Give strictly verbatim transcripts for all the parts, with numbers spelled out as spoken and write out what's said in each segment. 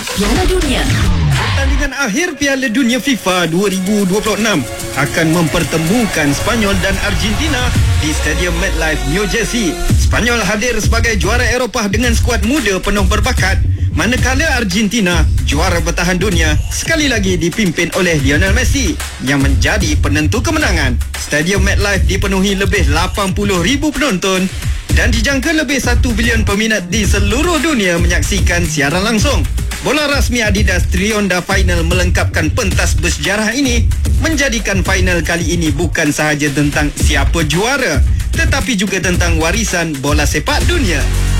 Piala Dunia. Pertandingan akhir Piala Dunia FIFA dua ribu dua puluh enam akan mempertemukan Sepanyol dan Argentina di Stadium MetLife, New Jersey. Sepanyol hadir sebagai juara Eropah dengan skuad muda penuh berbakat, manakala Argentina, juara bertahan dunia, sekali lagi dipimpin oleh Lionel Messi yang menjadi penentu kemenangan. Stadium MetLife dipenuhi lebih lapan puluh ribu penonton dan dijangka lebih satu bilion peminat di seluruh dunia menyaksikan siaran langsung. Bola rasmi Adidas Trionda Final melengkapkan pentas bersejarah ini, menjadikan final kali ini bukan sahaja tentang siapa juara, tetapi juga tentang warisan bola sepak dunia.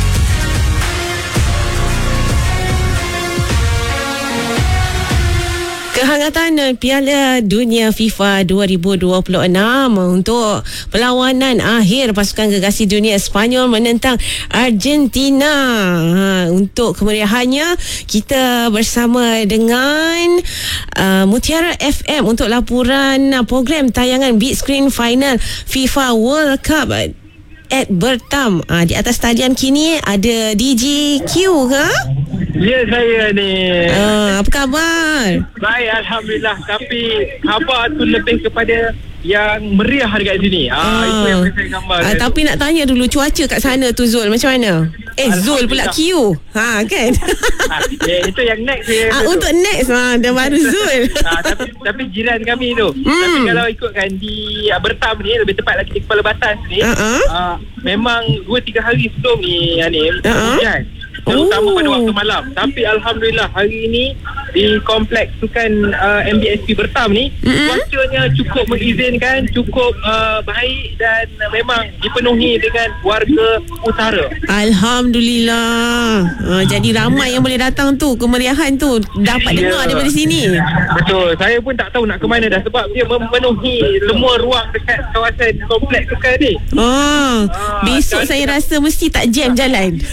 Kehangatan Piala Dunia FIFA dua ribu dua puluh enam untuk perlawanan akhir pasukan gergasi dunia Sepanyol menentang Argentina. Ha, untuk kemeriahannya kita bersama dengan uh, Mutiara F M untuk laporan uh, program tayangan Big Screen Final FIFA World Cup at Bertam. Uh, di atas talian kini ada D J Q ke? Ya, saya ni. Uh, apa khabar? Baik, Alhamdulillah. Tapi khabar tu lebih kepada yang meriah dekat sini. Ah, uh, itu yang saya gambar. Uh, tapi nak tanya dulu cuaca kat sana tu, Zul, macam mana? Eh, Zul pula Q. Ha, kan? Ah, ya, itu yang next. Ah, untuk tu. next ha, dah baru Zul. Ah, tapi tapi jiran kami tu. Hmm. Tapi kalau ikutkan di uh, Bertam ni, lebih tepat lagi di Kepala Batas ni, uh-huh. uh, memang dua tiga hari sebelum ni, Anim, uh-huh. hujan. Terutama oh. pada waktu malam. Tapi Alhamdulillah hari ini di kompleks sukan uh, M B S P Bertam ni, mm-hmm. cuacanya cukup mengizinkan, cukup uh, baik dan uh, memang dipenuhi dengan warga utara. Alhamdulillah. uh, Jadi ramai yang boleh datang tu. Kemeriahan tu dapat yeah. dengar daripada sini. Betul. Saya pun tak tahu nak ke mana dah, sebab dia memenuhi semua ruang dekat kawasan kompleks sukan ni. oh, uh, Besok saya rasa mesti tak jam jalan.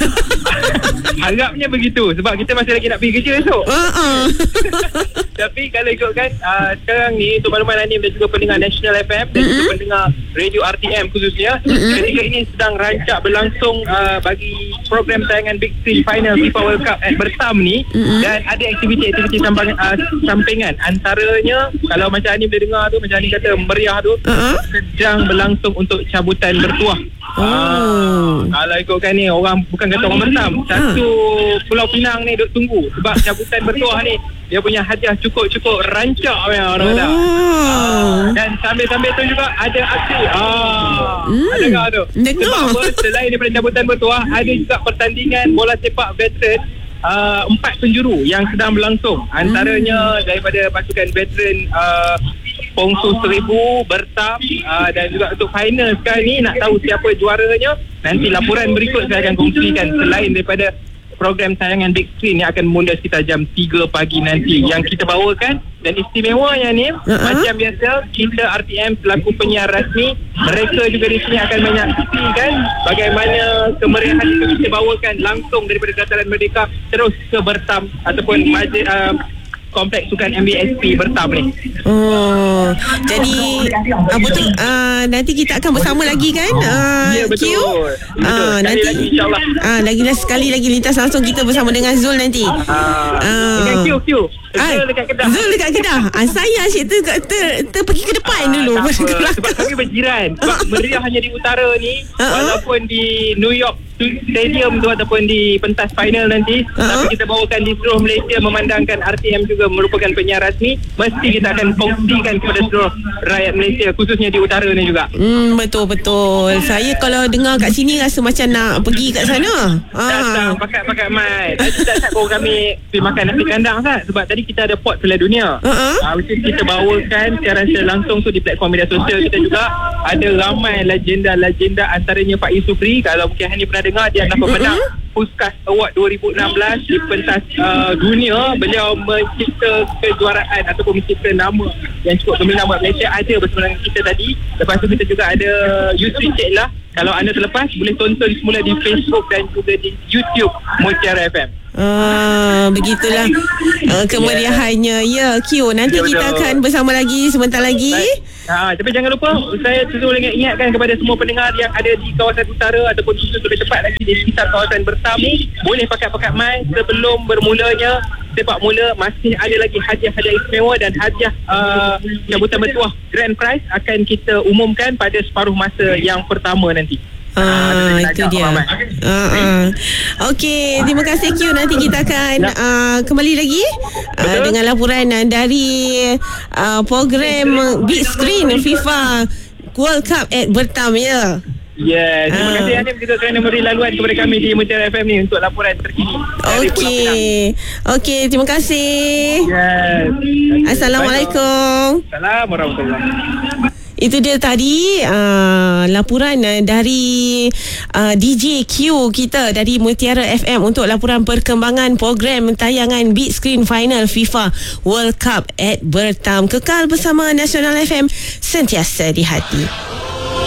Harapnya begitu, sebab kita masih lagi nak pergi kerja esok. uh-uh. Tapi kalau ikutkan uh, sekarang ni untuk makluman Anim dan juga pendengar National F M dan mm-hmm. juga pendengar Radio R T M khususnya, mm-hmm. ketika ini sedang rancak berlangsung uh, bagi program tayangan Big Screen Final FIFA World Cup at Bertam ni, mm-hmm. dan ada aktiviti-aktiviti sampingan, uh, sampingan antaranya kalau macam Anim boleh dengar tu, macam Anim kata meriah tu, uh-huh. sedang berlangsung untuk cabutan bertuah. Oh. Uh, kalau ikutkan ni orang bukan kata orang Bertam, satu uh. Pulau Pinang ni duk tunggu sebab cabutan bertuah ni dia punya hadiah cukup-cukup rancak ya, orang kata. Oh. Uh, dan sambil-sambil tu juga ada aksi. Ah, mm. ada kau tu. Sebab apa? Selain daripada cabutan bertuah, ada juga pertandingan bola sepak veteran. Uh, empat penjuru yang sedang berlangsung, antaranya hmm. daripada pasukan veteran uh, Pongsu Seribu, Bertam, uh, dan juga untuk final sekarang ni nak tahu siapa juaranya, nanti laporan berikut saya akan kongsikan. Selain daripada program tayangan Big Screen yang akan mula sekitar jam tiga pagi nanti yang kita bawakan, dan istimewanya ni uh-huh. macam biasa kita R T M selaku penyiar rasmi, mereka juga di sini akan menyaksikan bagaimana kemeriahan itu kita bawakan langsung daripada Dataran Merdeka terus ke Bertam ataupun majlis uh, kompleks sukan M B S P Bertam ni. Oh, jadi uh, betul uh, nanti kita akan bersama lagi kan? Uh, ya, betul. Q? betul. Uh, nanti lagi insya-Allah. Ah, uh, lagi sekali lagi lintas langsung kita bersama dengan Zul nanti. Ah. Uh, dengan Q Q. Zul dekat Kedah. Zul dekat Kedah. Ah, saya asyik ter, ter, ter, ter pergi ke depan uh, dulu. Sebab kami berjiran. Sebab meriah hanya di utara ni, uh-huh. walaupun di New York Stadium tu ataupun di pentas final nanti, uh-huh. tapi kita bawakan di seluruh Malaysia memandangkan R T M juga merupakan penyiar rasmi, mesti kita akan kongsikan kepada seluruh rakyat Malaysia khususnya di utara ni juga. Hmm, betul-betul. Saya kalau dengar kat sini rasa macam nak pergi kat sana. Datang pakat-pakat mai. Tadi tak tak kau kami pergi makan nasi kandang Sat, sebab tadi kita ada pot Piala Dunia. Uh-huh. Uh, kita bawakan siaran secara langsung tu di platform media sosial kita juga. Ada ramai legenda-legenda, antaranya Pak Yusufri. Kalau mungkin Hani pernah dengar, dia adalah pemenang Puskas Award dua ribu enam belas di pentas uh, dunia. Beliau mencipta kejuaraan ataupun mencipta nama yang cukup gemilang buat Malaysia. Ada bersama dengan kita tadi. Lepas tu kita juga ada Yusri Cik lah. Kalau anda terlepas, boleh tonton semula di Facebook dan juga di YouTube Mutiara F M. Ah, begitulah uh, kemeriahannya. Ya, Q. Nanti ya, kita akan bersama lagi sebentar lagi. Baik. Ha, tapi jangan lupa, saya terus ingin ingatkan kepada semua pendengar yang ada di kawasan utara ataupun khusus lebih tepat lagi di sekitar kawasan Bertam ni, boleh pakat-pakat mai sebelum bermulanya sepak mula. Masih ada lagi hadiah-hadiah istimewa dan hadiah uh, cabutan bertuah grand prize akan kita umumkan pada separuh masa yang pertama nanti. Ah, itu dia. Ah, ah. Okey, terima kasih Q. Nanti kita akan uh, kembali lagi uh, dengan laporan uh, dari uh, program Big Screen FIFA World Cup at Bertam ya. Ya, yeah, terima ah. kasih Hanif kita kerana memberi laluan kepada kami di Mutiara F M ni untuk laporan terkini. Okey. Okey, terima kasih. Yes. Assalamualaikum. Assalamualaikum warahmatullahi. Itu dia tadi uh, laporan uh, dari uh, D J Q kita dari Mutiara F M untuk laporan perkembangan program tayangan Big Screen Final FIFA World Cup at Bertam. Kekal bersama Nasional F M, sentiasa di hati.